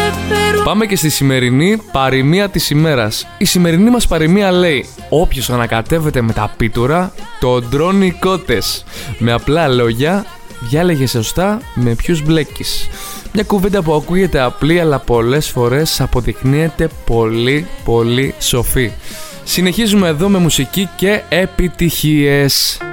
Πάμε και στη σημερινή παροιμία της ημέρας. Η σημερινή μας παροιμία λέει: όποιος ανακατεύεται με τα πίτουρα, τον τρώνε οι κότες. Με απλά λόγια, διάλεγε σωστά με ποιους μπλέκεις. Μια κουβέντα που ακούγεται απλή, αλλά πολλές φορές αποδεικνύεται πολύ πολύ σοφή. Συνεχίζουμε εδώ με μουσική και επιτυχίες.